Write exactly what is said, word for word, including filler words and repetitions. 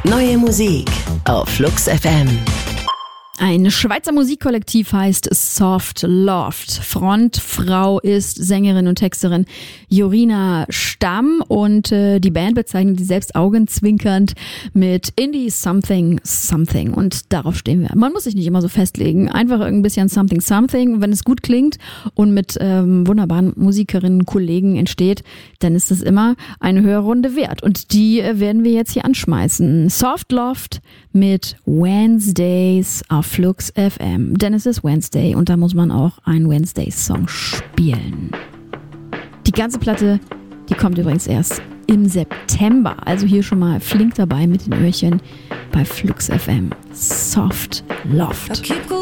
Neue Musik auf Flux F M. Ein Schweizer Musikkollektiv heißt Soft Loft. Frontfrau ist Sängerin und Texterin Jorina Stamm und äh, die Band bezeichnet sie selbst augenzwinkernd mit Indie Something Something und darauf stehen wir. Man muss sich nicht immer so festlegen, einfach ein bisschen Something Something. Wenn es gut klingt und mit ähm, wunderbaren Musikerinnen, Kollegen entsteht, dann ist das immer eine Hörrunde wert und die äh, werden wir jetzt hier anschmeißen. Soft Loft mit Wednesdays auf Flux F M, denn es ist Wednesday und da muss man auch einen Wednesday-Song spielen. Die ganze Platte, die kommt übrigens erst im September, also hier schon mal flink dabei mit den Öhrchen bei Flux F M. Soft Loft.